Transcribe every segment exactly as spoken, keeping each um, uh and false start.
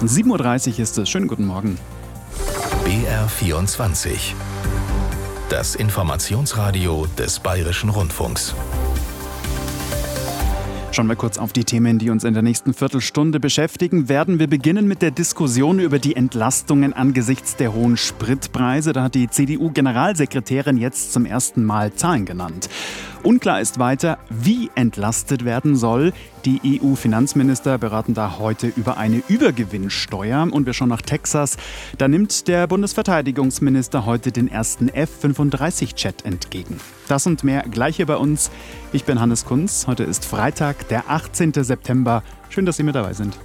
sieben Uhr dreißig ist es. Schönen guten Morgen. B R vierundzwanzig. Das Informationsradio des Bayerischen Rundfunks. Schauen wir kurz auf die Themen, die uns in der nächsten Viertelstunde beschäftigen werden. Wir beginnen mit der Diskussion über die Entlastungen angesichts der hohen Spritpreise. Da hat die C D U-Generalsekretärin jetzt zum ersten Mal Zahlen genannt. Unklar ist weiter, wie entlastet werden soll. Die E U-Finanzminister beraten da heute über eine Übergewinnsteuer. Und wir schauen nach Texas. Da nimmt der Bundesverteidigungsminister heute den ersten F fünfunddreißig-Jet entgegen. Das und mehr gleich hier bei uns. Ich bin Hannes Kunz. Heute ist Freitag, der achtzehnten September. Schön, dass Sie mit dabei sind.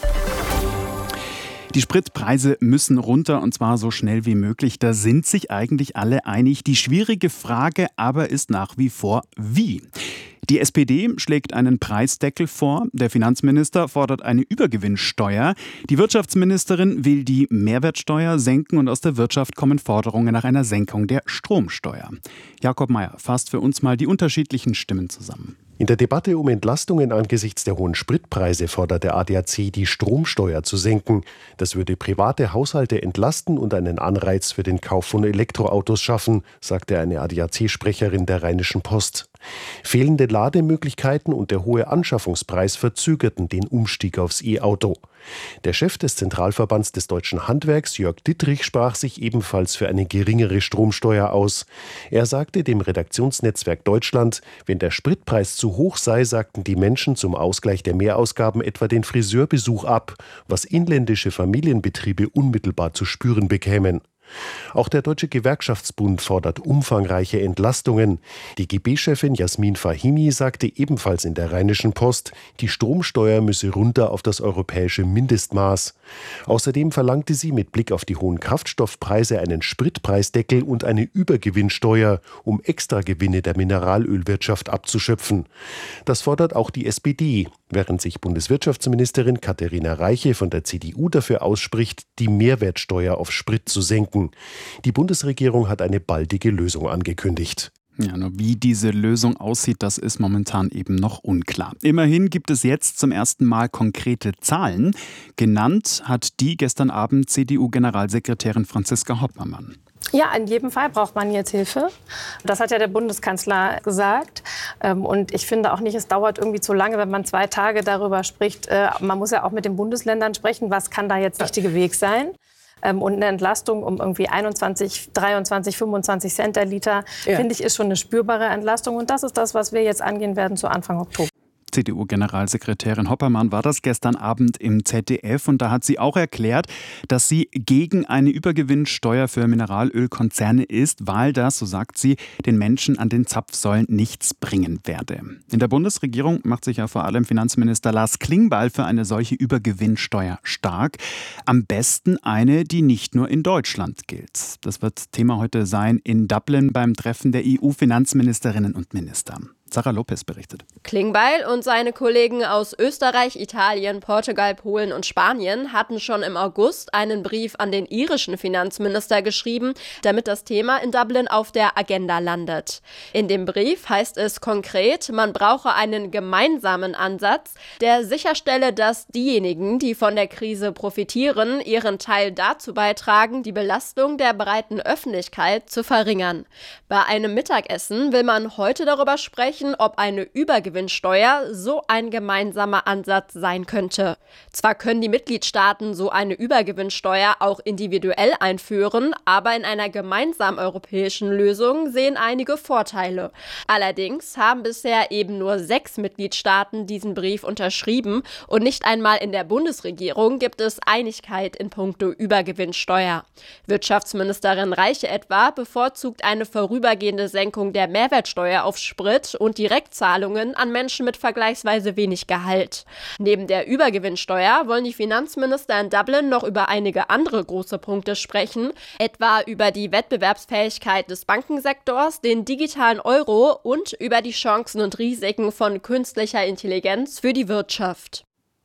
Die Spritpreise müssen runter und zwar so schnell wie möglich. Da sind sich eigentlich alle einig. Die schwierige Frage aber ist nach wie vor, wie? Die S P D schlägt einen Preisdeckel vor. Der Finanzminister fordert eine Übergewinnsteuer. Die Wirtschaftsministerin will die Mehrwertsteuer senken und aus der Wirtschaft kommen Forderungen nach einer Senkung der Stromsteuer. Jakob Mayer fasst für uns mal die unterschiedlichen Stimmen zusammen. In der Debatte um Entlastungen angesichts der hohen Spritpreise fordert der A D A C, die Stromsteuer zu senken. Das würde private Haushalte entlasten und einen Anreiz für den Kauf von Elektroautos schaffen, sagte eine A D A C-Sprecherin der Rheinischen Post. Fehlende Lademöglichkeiten und der hohe Anschaffungspreis verzögerten den Umstieg aufs E-Auto. Der Chef des Zentralverbands des deutschen Handwerks, Jörg Dittrich, sprach sich ebenfalls für eine geringere Stromsteuer aus. Er sagte dem Redaktionsnetzwerk Deutschland, wenn der Spritpreis zu hoch sei, sagten die Menschen zum Ausgleich der Mehrausgaben etwa den Friseurbesuch ab, was inländische Familienbetriebe unmittelbar zu spüren bekämen. Auch der Deutsche Gewerkschaftsbund fordert umfangreiche Entlastungen. Die G B-Chefin Jasmin Fahimi sagte ebenfalls in der Rheinischen Post, die Stromsteuer müsse runter auf das europäische Mindestmaß. Außerdem verlangte sie mit Blick auf die hohen Kraftstoffpreise einen Spritpreisdeckel und eine Übergewinnsteuer, um Extragewinne der Mineralölwirtschaft abzuschöpfen. Das fordert auch die S P D, während sich Bundeswirtschaftsministerin Katharina Reiche von der C D U dafür ausspricht, die Mehrwertsteuer auf Sprit zu senken. Die Bundesregierung hat eine baldige Lösung angekündigt. Ja, nur wie diese Lösung aussieht, das ist momentan eben noch unklar. Immerhin gibt es jetzt zum ersten Mal konkrete Zahlen. Genannt hat die gestern Abend C D U-Generalsekretärin Franziska Hoppermann. Ja, in jedem Fall braucht man jetzt Hilfe. Das hat ja der Bundeskanzler gesagt. Und ich finde auch nicht, es dauert irgendwie zu lange, wenn man zwei Tage darüber spricht. Man muss ja auch mit den Bundesländern sprechen, was kann da jetzt der richtige Weg sein. Und eine Entlastung um irgendwie einundzwanzig, dreiundzwanzig, fünfundzwanzig Cent der Liter, ja, finde ich, ist schon eine spürbare Entlastung. Und das ist das, was wir jetzt angehen werden zu Anfang Oktober. C D U-Generalsekretärin Hoppermann war das gestern Abend im Z D F und da hat sie auch erklärt, dass sie gegen eine Übergewinnsteuer für Mineralölkonzerne ist, weil das, so sagt sie, den Menschen an den Zapfsäulen nichts bringen werde. In der Bundesregierung macht sich ja vor allem Finanzminister Lars Klingbeil für eine solche Übergewinnsteuer stark. Am besten eine, die nicht nur in Deutschland gilt. Das wird Thema heute sein in Dublin beim Treffen der E U-Finanzministerinnen und Minister. Sarah Lopez berichtet. Klingbeil und seine Kollegen aus Österreich, Italien, Portugal, Polen und Spanien hatten schon im August einen Brief an den irischen Finanzminister geschrieben, damit das Thema in Dublin auf der Agenda landet. In dem Brief heißt es konkret, man brauche einen gemeinsamen Ansatz, der sicherstelle, dass diejenigen, die von der Krise profitieren, ihren Teil dazu beitragen, die Belastung der breiten Öffentlichkeit zu verringern. Bei einem Mittagessen will man heute darüber sprechen, ob eine Übergewinnsteuer so ein gemeinsamer Ansatz sein könnte. Zwar können die Mitgliedstaaten so eine Übergewinnsteuer auch individuell einführen, aber in einer gemeinsamen europäischen Lösung sehen einige Vorteile. Allerdings haben bisher eben nur sechs Mitgliedstaaten diesen Brief unterschrieben und nicht einmal in der Bundesregierung gibt es Einigkeit in puncto Übergewinnsteuer. Wirtschaftsministerin Reiche etwa bevorzugt eine vorübergehende Senkung der Mehrwertsteuer auf Sprit und Direktzahlungen an Menschen mit vergleichsweise wenig Gehalt. Neben der Übergewinnsteuer wollen die Finanzminister in Dublin noch über einige andere große Punkte sprechen, etwa über die Wettbewerbsfähigkeit des Bankensektors, den digitalen Euro und über die Chancen und Risiken von künstlicher Intelligenz für die Wirtschaft.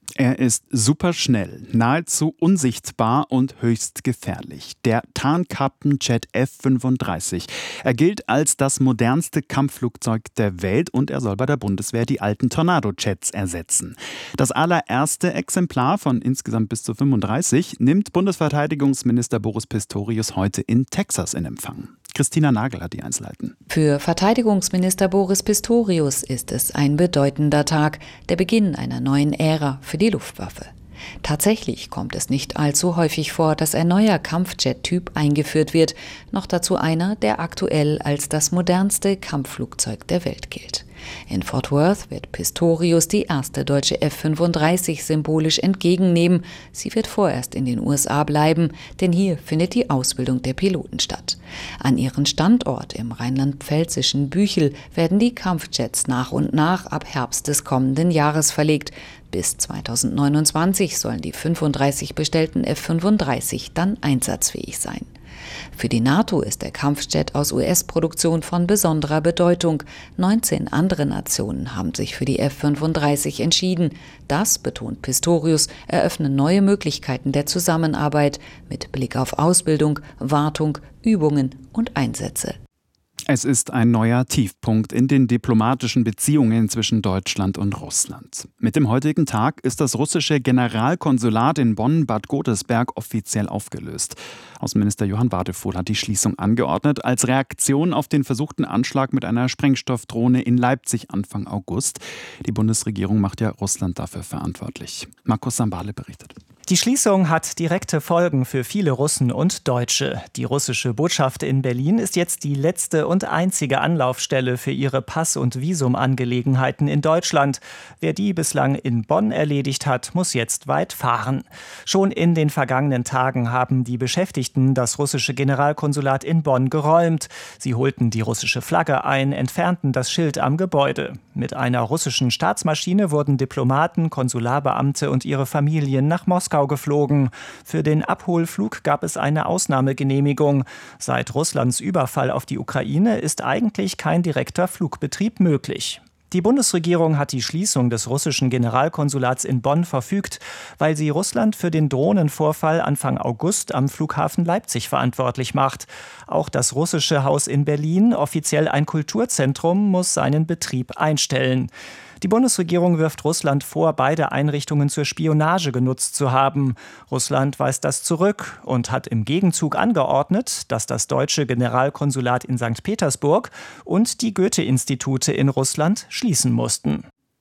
Er ist superschnell, nahezu unsichtbar und höchst gefährlich. Der Tarnkappenjet F fünfunddreißig. Er gilt als das modernste Kampfflugzeug der Welt und er soll bei der Bundeswehr die alten Tornado-Jets ersetzen. Das allererste Exemplar von insgesamt bis zu fünfunddreißig nimmt Bundesverteidigungsminister Boris Pistorius heute in Texas in Empfang. Christina Nagel hat die Einzelheiten. Für Verteidigungsminister Boris Pistorius ist es ein bedeutender Tag, der Beginn einer neuen Ära für die Luftwaffe. Tatsächlich kommt es nicht allzu häufig vor, dass ein neuer Kampfjet-Typ eingeführt wird, noch dazu einer, der aktuell als das modernste Kampfflugzeug der Welt gilt. In Fort Worth wird Pistorius die erste deutsche F fünfunddreißig symbolisch entgegennehmen. Sie wird vorerst in den U S A bleiben, denn hier findet die Ausbildung der Piloten statt. An ihren Standort im rheinland-pfälzischen Büchel werden die Kampfjets nach und nach ab Herbst des kommenden Jahres verlegt. Bis zweitausendneunundzwanzig sollen die fünfunddreißig bestellten F fünfunddreißig dann einsatzfähig sein. Für die NATO ist der Kampfjet aus U S-Produktion von besonderer Bedeutung. neunzehn andere Nationen haben sich für die F fünfunddreißig entschieden. Das, betont Pistorius, eröffnen neue Möglichkeiten der Zusammenarbeit mit Blick auf Ausbildung, Wartung, Übungen und Einsätze. Es ist ein neuer Tiefpunkt in den diplomatischen Beziehungen zwischen Deutschland und Russland. Mit dem heutigen Tag ist das russische Generalkonsulat in Bonn-Bad Godesberg offiziell aufgelöst. Außenminister Johann Wadefuhl hat die Schließung angeordnet als Reaktion auf den versuchten Anschlag mit einer Sprengstoffdrohne in Leipzig Anfang August. Die Bundesregierung macht ja Russland dafür verantwortlich. Markus Sambale berichtet. Die Schließung hat direkte Folgen für viele Russen und Deutsche. Die russische Botschaft in Berlin ist jetzt die letzte und einzige Anlaufstelle für ihre Pass- und Visumangelegenheiten in Deutschland. Wer die bislang in Bonn erledigt hat, muss jetzt weit fahren. Schon in den vergangenen Tagen haben die Beschäftigten das russische Generalkonsulat in Bonn geräumt. Sie holten die russische Flagge ein, entfernten das Schild am Gebäude. Mit einer russischen Staatsmaschine wurden Diplomaten, Konsularbeamte und ihre Familien nach Moskau geflogen. Für den Abholflug gab es eine Ausnahmegenehmigung. Seit Russlands Überfall auf die Ukraine ist eigentlich kein direkter Flugbetrieb möglich. Die Bundesregierung hat die Schließung des russischen Generalkonsulats in Bonn verfügt, weil sie Russland für den Drohnenvorfall Anfang August am Flughafen Leipzig verantwortlich macht. Auch das russische Haus in Berlin, offiziell ein Kulturzentrum, muss seinen Betrieb einstellen. Die Bundesregierung wirft Russland vor, beide Einrichtungen zur Spionage genutzt zu haben. Russland weist das zurück und hat im Gegenzug angeordnet, dass das deutsche Generalkonsulat in Sankt Petersburg und die Goethe-Institute in Russland schließen mussten.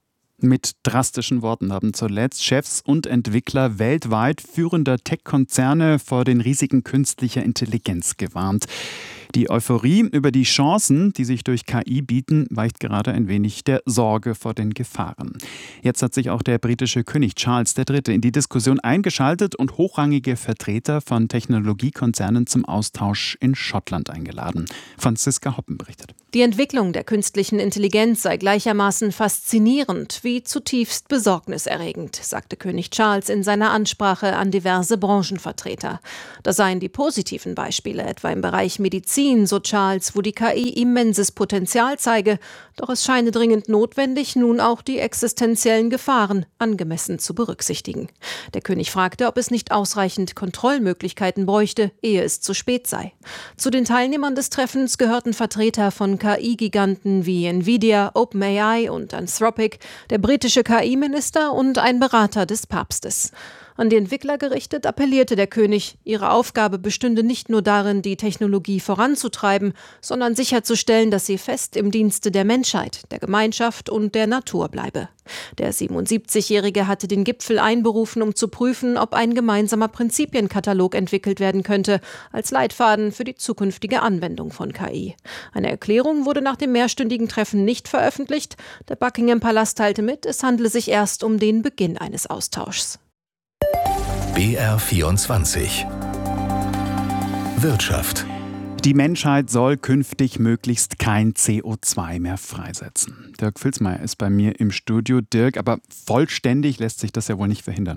Mit drastischen Worten haben zuletzt Chefs und Entwickler weltweit führender Tech-Konzerne vor den Risiken künstlicher Intelligenz gewarnt. Die Euphorie über die Chancen, die sich durch K I bieten, weicht gerade ein wenig der Sorge vor den Gefahren. Jetzt hat sich auch der britische König Charles der Dritte in die Diskussion eingeschaltet und hochrangige Vertreter von Technologiekonzernen zum Austausch in Schottland eingeladen. Franziska Hoppen berichtet. Die Entwicklung der künstlichen Intelligenz sei gleichermaßen faszinierend wie zutiefst besorgniserregend, sagte König Charles in seiner Ansprache an diverse Branchenvertreter. Das seien die positiven Beispiele, etwa im Bereich Medizin, so Charles, wo die K I immenses Potenzial zeige. Doch es scheine dringend notwendig, nun auch die existenziellen Gefahren angemessen zu berücksichtigen. Der König fragte, ob es nicht ausreichend Kontrollmöglichkeiten bräuchte, ehe es zu spät sei. Zu den Teilnehmern des Treffens gehörten Vertreter von K I-Giganten wie Nvidia, OpenAI und Anthropic, der britische K I-Minister und ein Berater des Papstes. An die Entwickler gerichtet appellierte der König, ihre Aufgabe bestünde nicht nur darin, die Technologie voranzutreiben, sondern sicherzustellen, dass sie fest im Dienste der Menschheit, der Gemeinschaft und der Natur bleibe. Der siebenundsiebzigjährige hatte den Gipfel einberufen, um zu prüfen, ob ein gemeinsamer Prinzipienkatalog entwickelt werden könnte, als Leitfaden für die zukünftige Anwendung von K I. Eine Erklärung wurde nach dem mehrstündigen Treffen nicht veröffentlicht. Der Buckingham-Palast teilte mit, es handle sich erst um den Beginn eines Austauschs. B R vierundzwanzig Wirtschaft. Die Menschheit soll künftig möglichst kein C O zwei mehr freisetzen. Dirk Filzmeier ist bei mir im Studio. Dirk, aber vollständig lässt sich das ja wohl nicht verhindern, oder?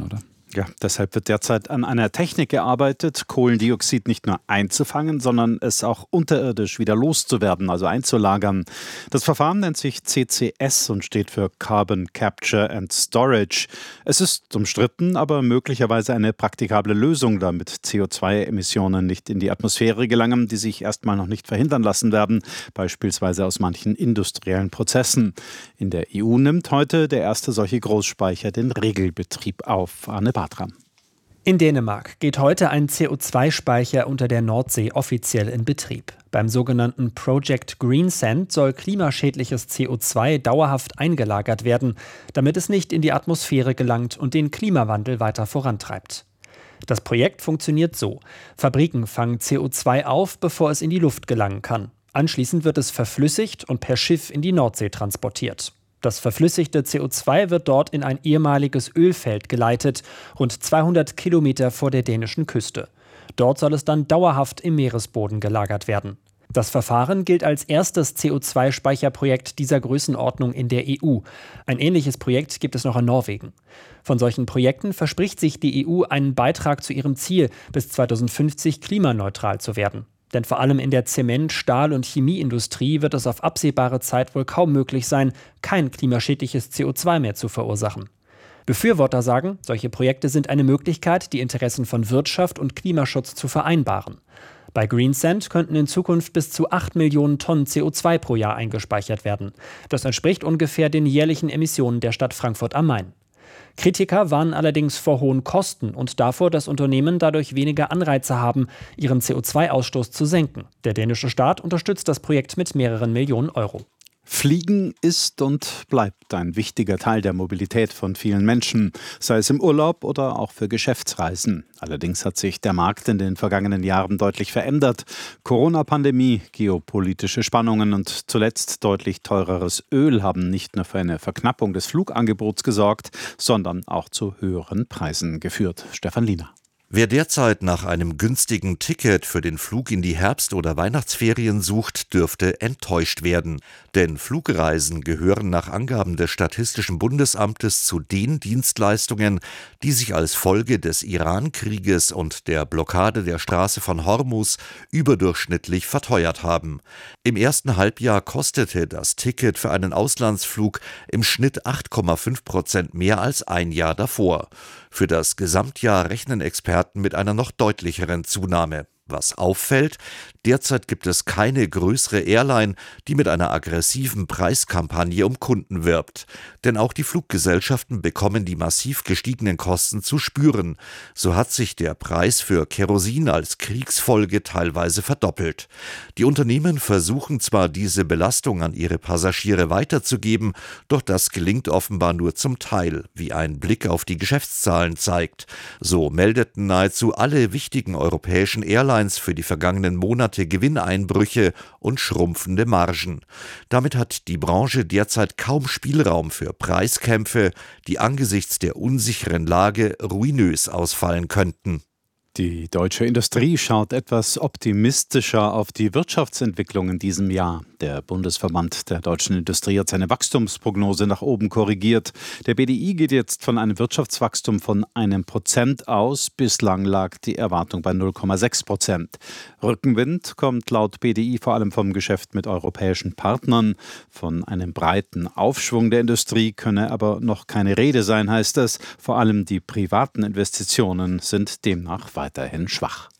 Ja, deshalb wird derzeit an einer Technik gearbeitet, Kohlendioxid nicht nur einzufangen, sondern es auch unterirdisch wieder loszuwerden, also einzulagern. Das Verfahren nennt sich C C S und steht für Carbon Capture and Storage. Es ist umstritten, aber möglicherweise eine praktikable Lösung, damit C O zwei Emissionen nicht in die Atmosphäre gelangen, die sich erstmal noch nicht verhindern lassen werden, beispielsweise aus manchen industriellen Prozessen. In der E U nimmt heute der erste solche Großspeicher den Regelbetrieb auf. Arne Bartram. In Dänemark geht heute ein C O zwei Speicher unter der Nordsee offiziell in Betrieb. Beim sogenannten Project Greensand soll klimaschädliches C O zwei dauerhaft eingelagert werden, damit es nicht in die Atmosphäre gelangt und den Klimawandel weiter vorantreibt. Das Projekt funktioniert so: Fabriken fangen C O zwei auf, bevor es in die Luft gelangen kann. Anschließend wird es verflüssigt und per Schiff in die Nordsee transportiert. Das verflüssigte C O zwei wird dort in ein ehemaliges Ölfeld geleitet, rund zweihundert Kilometer vor der dänischen Küste. Dort soll es dann dauerhaft im Meeresboden gelagert werden. Das Verfahren gilt als erstes C O zwei Speicherprojekt dieser Größenordnung in der E U. Ein ähnliches Projekt gibt es noch in Norwegen. Von solchen Projekten verspricht sich die E U einen Beitrag zu ihrem Ziel, bis zweitausendfünfzig klimaneutral zu werden. Denn vor allem in der Zement-, Stahl- und Chemieindustrie wird es auf absehbare Zeit wohl kaum möglich sein, kein klimaschädliches C O zwei mehr zu verursachen. Befürworter sagen, solche Projekte sind eine Möglichkeit, die Interessen von Wirtschaft und Klimaschutz zu vereinbaren. Bei Greensand könnten in Zukunft bis zu acht Millionen Tonnen C O zwei pro Jahr eingespeichert werden. Das entspricht ungefähr den jährlichen Emissionen der Stadt Frankfurt am Main. Kritiker warnen allerdings vor hohen Kosten und davor, dass Unternehmen dadurch weniger Anreize haben, ihren C O zwei Ausstoß zu senken. Der dänische Staat unterstützt das Projekt mit mehreren Millionen Euro. Fliegen ist und bleibt ein wichtiger Teil der Mobilität von vielen Menschen, sei es im Urlaub oder auch für Geschäftsreisen. Allerdings hat sich der Markt in den vergangenen Jahren deutlich verändert. Corona-Pandemie, geopolitische Spannungen und zuletzt deutlich teureres Öl haben nicht nur für eine Verknappung des Flugangebots gesorgt, sondern auch zu höheren Preisen geführt. Stefan Liener. Wer derzeit nach einem günstigen Ticket für den Flug in die Herbst- oder Weihnachtsferien sucht, dürfte enttäuscht werden. Denn Flugreisen gehören nach Angaben des Statistischen Bundesamtes zu den Dienstleistungen, die sich als Folge des Iran-Krieges und der Blockade der Straße von Hormuz überdurchschnittlich verteuert haben. Im ersten Halbjahr kostete das Ticket für einen Auslandsflug im Schnitt acht Komma fünf Prozent mehr als ein Jahr davor. Für das Gesamtjahr rechnen Experten mit einer noch deutlicheren Zunahme. Was auffällt, derzeit gibt es keine größere Airline, die mit einer aggressiven Preiskampagne um Kunden wirbt. Denn auch die Fluggesellschaften bekommen die massiv gestiegenen Kosten zu spüren. So hat sich der Preis für Kerosin als Kriegsfolge teilweise verdoppelt. Die Unternehmen versuchen zwar, diese Belastung an ihre Passagiere weiterzugeben, doch das gelingt offenbar nur zum Teil, wie ein Blick auf die Geschäftszahlen zeigt. So meldeten nahezu alle wichtigen europäischen Airlines für die vergangenen Monate Gewinneinbrüche und schrumpfende Margen. Damit hat die Branche derzeit kaum Spielraum für Preiskämpfe, die angesichts der unsicheren Lage ruinös ausfallen könnten. Die deutsche Industrie schaut etwas optimistischer auf die Wirtschaftsentwicklung in diesem Jahr. Der Bundesverband der deutschen Industrie hat seine Wachstumsprognose nach oben korrigiert. Der B D I geht jetzt von einem Wirtschaftswachstum von einem Prozent aus. Bislang lag die Erwartung bei null Komma sechs Prozent. Rückenwind kommt laut B D I vor allem vom Geschäft mit europäischen Partnern. Von einem breiten Aufschwung der Industrie könne aber noch keine Rede sein, heißt es. Vor allem die privaten Investitionen sind demnach weiterhin schwach.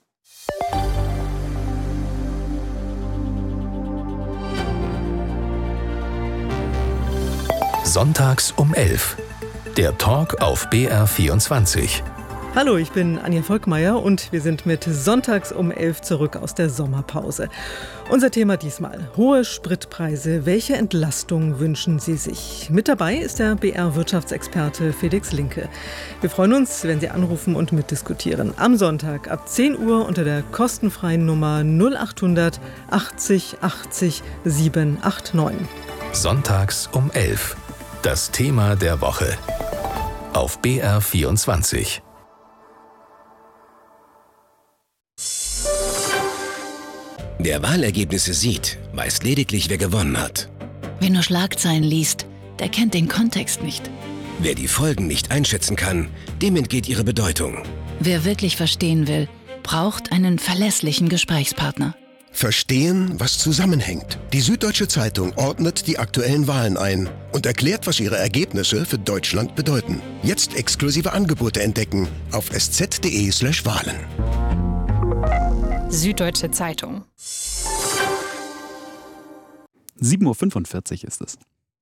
Sonntags um elf. Der Talk auf B R vierundzwanzig. Hallo, ich bin Anja Volkmeier und wir sind mit Sonntags um elf zurück aus der Sommerpause. Unser Thema diesmal: hohe Spritpreise. Welche Entlastung wünschen Sie sich? Mit dabei ist der B R-Wirtschaftsexperte Felix Linke. Wir freuen uns, wenn Sie anrufen und mitdiskutieren. Am Sonntag ab zehn Uhr unter der kostenfreien Nummer null achthundert achtzig achtzig siebenhundertneunundachtzig. Sonntags um elf. Das Thema der Woche. Auf B R vierundzwanzig. Wer Wahlergebnisse sieht, weiß lediglich, wer gewonnen hat. Wer nur Schlagzeilen liest, der kennt den Kontext nicht. Wer die Folgen nicht einschätzen kann, dem entgeht ihre Bedeutung. Wer wirklich verstehen will, braucht einen verlässlichen Gesprächspartner. Verstehen, was zusammenhängt. Die Süddeutsche Zeitung ordnet die aktuellen Wahlen ein und erklärt, was ihre Ergebnisse für Deutschland bedeuten. Jetzt exklusive Angebote entdecken auf sz punkt de slash Wahlen. Süddeutsche Zeitung. sieben Uhr fünfundvierzig ist es.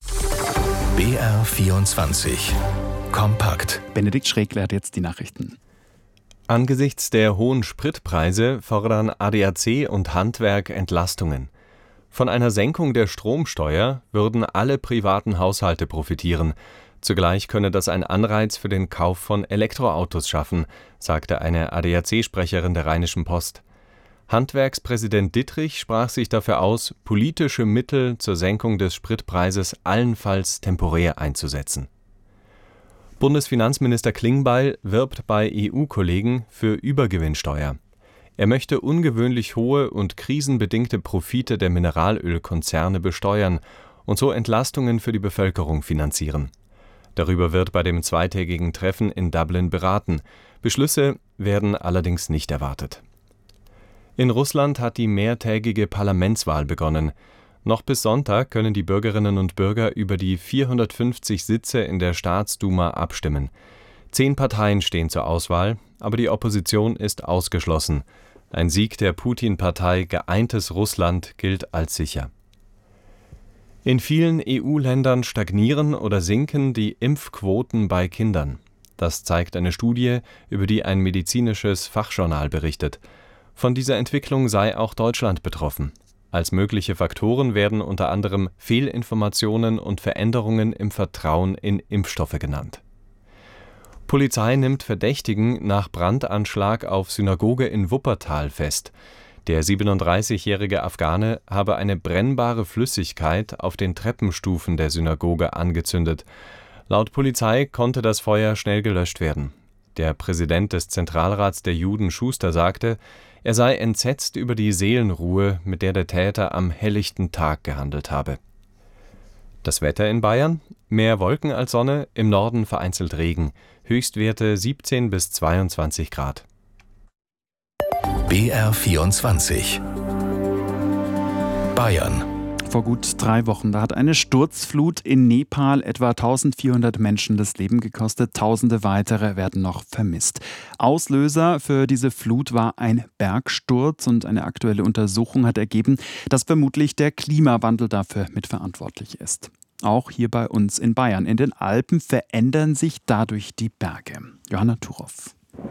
B R vierundzwanzig. Kompakt. Benedikt Schrägler hat jetzt die Nachrichten. Angesichts der hohen Spritpreise fordern A D A C und Handwerk Entlastungen. Von einer Senkung der Stromsteuer würden alle privaten Haushalte profitieren. Zugleich könne das ein Anreiz für den Kauf von Elektroautos schaffen, sagte eine A D A C-Sprecherin der Rheinischen Post. Handwerkspräsident Dittrich sprach sich dafür aus, politische Mittel zur Senkung des Spritpreises allenfalls temporär einzusetzen. Bundesfinanzminister Klingbeil wirbt bei E U-Kollegen für Übergewinnsteuer. Er möchte ungewöhnlich hohe und krisenbedingte Profite der Mineralölkonzerne besteuern und so Entlastungen für die Bevölkerung finanzieren. Darüber wird bei dem zweitägigen Treffen in Dublin beraten. Beschlüsse werden allerdings nicht erwartet. In Russland hat die mehrtägige Parlamentswahl begonnen. Noch bis Sonntag können die Bürgerinnen und Bürger über die vierhundertfünfzig Sitze in der Staatsduma abstimmen. Zehn Parteien stehen zur Auswahl, aber die Opposition ist ausgeschlossen. Ein Sieg der Putin-Partei Geeintes Russland gilt als sicher. In vielen E U-Ländern stagnieren oder sinken die Impfquoten bei Kindern. Das zeigt eine Studie, über die ein medizinisches Fachjournal berichtet. Von dieser Entwicklung sei auch Deutschland betroffen. Als mögliche Faktoren werden unter anderem Fehlinformationen und Veränderungen im Vertrauen in Impfstoffe genannt. Polizei nimmt Verdächtigen nach Brandanschlag auf Synagoge in Wuppertal fest. Der siebenunddreißigjährige Afghane habe eine brennbare Flüssigkeit auf den Treppenstufen der Synagoge angezündet. Laut Polizei konnte das Feuer schnell gelöscht werden. Der Präsident des Zentralrats der Juden, Schuster, sagte, er sei entsetzt über die Seelenruhe, mit der der Täter am helllichten Tag gehandelt habe. Das Wetter in Bayern? Mehr Wolken als Sonne, im Norden vereinzelt Regen. Höchstwerte siebzehn bis zweiundzwanzig Grad. B R vierundzwanzig. Bayern. Vor gut drei Wochen, da hat eine Sturzflut in Nepal etwa eintausendvierhundert Menschen das Leben gekostet. Tausende weitere werden noch vermisst. Auslöser für diese Flut war ein Bergsturz und eine aktuelle Untersuchung hat ergeben, dass vermutlich der Klimawandel dafür mitverantwortlich ist. Auch hier bei uns in Bayern. In den Alpen verändern sich dadurch die Berge. Johanna Turow.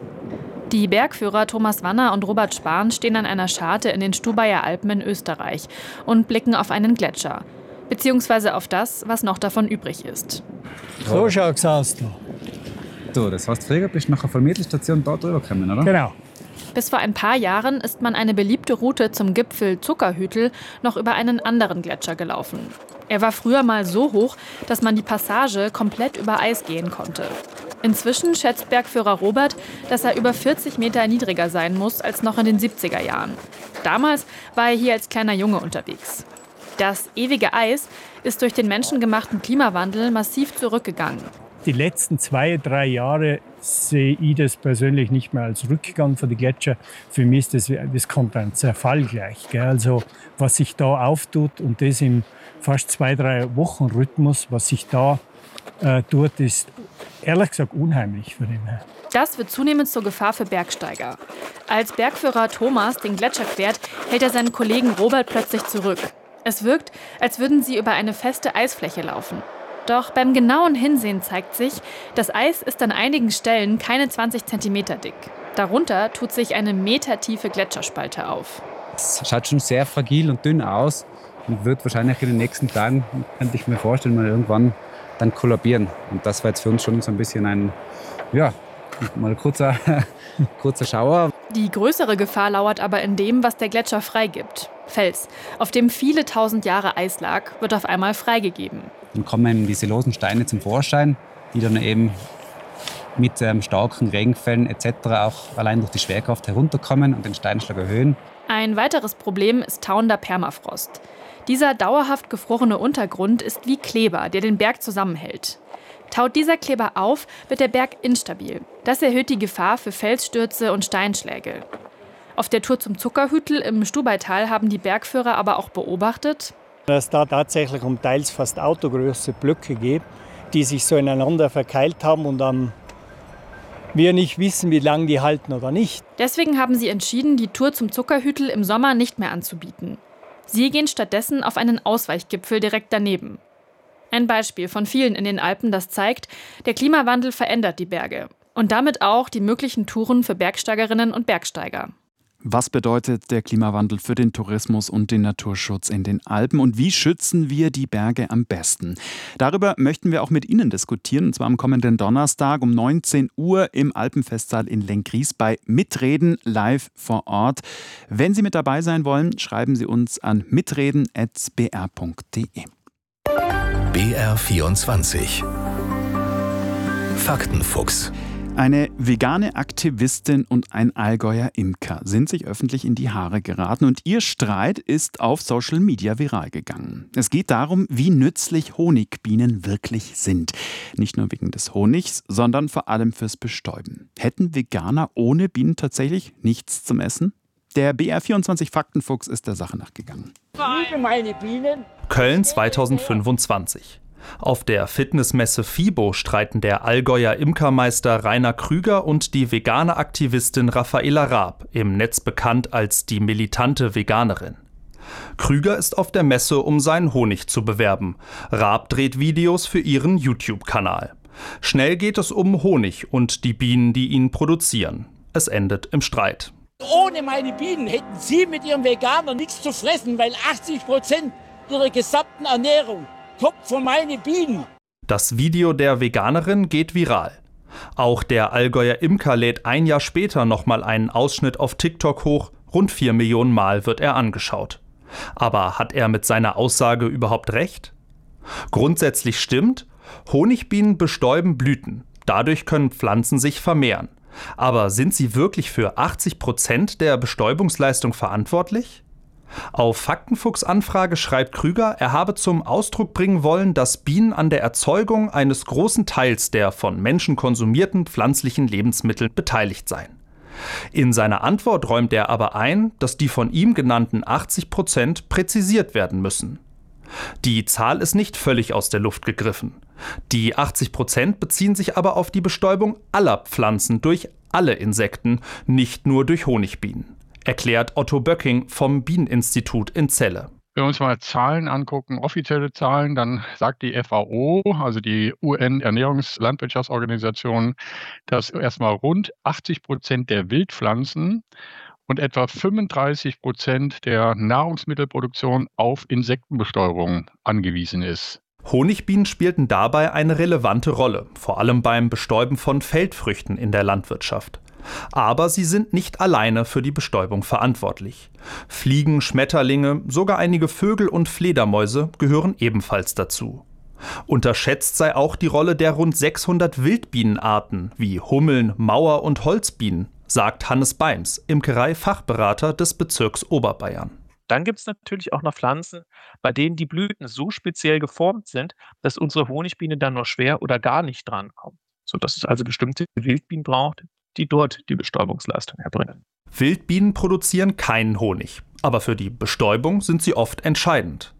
Die Bergführer Thomas Wanner und Robert Spahn stehen an einer Scharte in den Stubaier Alpen in Österreich und blicken auf einen Gletscher. Beziehungsweise auf das, was noch davon übrig ist. So schaut's aus. Da. So, das heißt, früher bist du nach einer Vermittelstation da drüber gekommen, oder? Genau. Bis vor ein paar Jahren ist man eine beliebte Route zum Gipfel Zuckerhütel noch über einen anderen Gletscher gelaufen. Er war früher mal so hoch, dass man die Passage komplett über Eis gehen konnte. Inzwischen schätzt Bergführer Robert, dass er über vierzig Meter niedriger sein muss als noch in den siebziger Jahren. Damals war er hier als kleiner Junge unterwegs. Das ewige Eis ist durch den menschengemachten Klimawandel massiv zurückgegangen. Die letzten zwei, drei Jahre sehe ich das persönlich nicht mehr als Rückgang von den Gletscher. Für mich ist das, das kommt ein Zerfall gleich. Gell? Also was sich da auftut und das im fast zwei, drei Wochen Rhythmus, was sich da äh, tut, ist ehrlich gesagt unheimlich für den. Das wird zunehmend zur Gefahr für Bergsteiger. Als Bergführer Thomas den Gletscher quert, hält er seinen Kollegen Robert plötzlich zurück. Es wirkt, als würden sie über eine feste Eisfläche laufen. Doch beim genauen Hinsehen zeigt sich, das Eis ist an einigen Stellen keine zwanzig Zentimeter dick. Darunter tut sich eine metertiefe Gletscherspalte auf. Es schaut schon sehr fragil und dünn aus und wird wahrscheinlich in den nächsten Tagen, könnte ich mir vorstellen, mal irgendwann dann kollabieren. Und das war jetzt für uns schon so ein bisschen ein, ja, mal ein kurzer, kurzer Schauer. Die größere Gefahr lauert aber in dem, was der Gletscher freigibt. Fels, auf dem viele tausend Jahre Eis lag, wird auf einmal freigegeben. Dann kommen diese losen Steine zum Vorschein, die dann eben mit ähm, starken Regenfällen et cetera auch allein durch die Schwerkraft herunterkommen und den Steinschlag erhöhen. Ein weiteres Problem ist tauender Permafrost. Dieser dauerhaft gefrorene Untergrund ist wie Kleber, der den Berg zusammenhält. Taut dieser Kleber auf, wird der Berg instabil. Das erhöht die Gefahr für Felsstürze und Steinschläge. Auf der Tour zum Zuckerhütl im Stubaital haben die Bergführer aber auch beobachtet, dass da tatsächlich um teils fast autogroße Blöcke geht, die sich so ineinander verkeilt haben und dann wir nicht wissen, wie lange die halten oder nicht. Deswegen haben sie entschieden, die Tour zum Zuckerhütl im Sommer nicht mehr anzubieten. Sie gehen stattdessen auf einen Ausweichgipfel direkt daneben. Ein Beispiel von vielen in den Alpen, das zeigt, der Klimawandel verändert die Berge und damit auch die möglichen Touren für Bergsteigerinnen und Bergsteiger. Was bedeutet der Klimawandel für den Tourismus und den Naturschutz in den Alpen und wie schützen wir die Berge am besten? Darüber möchten wir auch mit Ihnen diskutieren, und zwar am kommenden Donnerstag um neunzehn Uhr im Alpenfestsaal in Lenggries bei Mitreden live vor Ort. Wenn Sie mit dabei sein wollen, schreiben Sie uns an mitreden at b r punkt d e. B R vierundzwanzig Faktenfuchs. Eine vegane Aktivistin und ein Allgäuer Imker sind sich öffentlich in die Haare geraten und ihr Streit ist auf Social Media viral gegangen. Es geht darum, wie nützlich Honigbienen wirklich sind. Nicht nur wegen des Honigs, sondern vor allem fürs Bestäuben. Hätten Veganer ohne Bienen tatsächlich nichts zum Essen? Der B R vierundzwanzig Faktenfuchs ist der Sache nachgegangen. Liebe meine Bienen. Köln zweitausendfünfundzwanzig. Auf der Fitnessmesse FIBO streiten der Allgäuer Imkermeister Rainer Krüger und die vegane Aktivistin Raffaela Raab, im Netz bekannt als die militante Veganerin. Krüger ist auf der Messe, um seinen Honig zu bewerben. Raab dreht Videos für ihren YouTube-Kanal. Schnell geht es um Honig und die Bienen, die ihn produzieren. Es endet im Streit. Ohne meine Bienen hätten Sie mit Ihrem Veganer nichts zu fressen, weil achtzig Prozent Ihrer gesamten Ernährung kommt von meinen Bienen. Das Video der Veganerin geht viral. Auch der Allgäuer Imker lädt ein Jahr später nochmal einen Ausschnitt auf TikTok hoch. Rund vier Millionen Mal wird er angeschaut. Aber hat er mit seiner Aussage überhaupt recht? Grundsätzlich stimmt, Honigbienen bestäuben Blüten. Dadurch können Pflanzen sich vermehren. Aber sind sie wirklich für achtzig Prozent der Bestäubungsleistung verantwortlich? Auf Faktenfuchs-Anfrage schreibt Krüger, er habe zum Ausdruck bringen wollen, dass Bienen an der Erzeugung eines großen Teils der von Menschen konsumierten pflanzlichen Lebensmittel beteiligt seien. In seiner Antwort räumt er aber ein, dass die von ihm genannten achtzig Prozent präzisiert werden müssen. Die Zahl ist nicht völlig aus der Luft gegriffen. Die achtzig Prozent beziehen sich aber auf die Bestäubung aller Pflanzen durch alle Insekten, nicht nur durch Honigbienen. Erklärt Otto Böcking vom Bieneninstitut in Celle. Wenn wir uns mal Zahlen angucken, offizielle Zahlen, dann sagt die F A O, also die U N-Ernährungslandwirtschaftsorganisation, dass erstmal rund achtzig Prozent der Wildpflanzen und etwa fünfunddreißig Prozent der Nahrungsmittelproduktion auf Insektenbestäubung angewiesen ist. Honigbienen spielten dabei eine relevante Rolle, vor allem beim Bestäuben von Feldfrüchten in der Landwirtschaft. Aber sie sind nicht alleine für die Bestäubung verantwortlich. Fliegen, Schmetterlinge, sogar einige Vögel und Fledermäuse gehören ebenfalls dazu. Unterschätzt sei auch die Rolle der rund sechshundert Wildbienenarten wie Hummeln, Mauer- und Holzbienen, sagt Hannes Beims, Imkerei-Fachberater des Bezirks Oberbayern. Dann gibt es natürlich auch noch Pflanzen, bei denen die Blüten so speziell geformt sind, dass unsere Honigbiene dann nur schwer oder gar nicht drankommt. Sodass es also bestimmte Wildbienen braucht, die dort die Bestäubungsleistung erbringen. Wildbienen produzieren keinen Honig, aber für die Bestäubung sind sie oft entscheidend.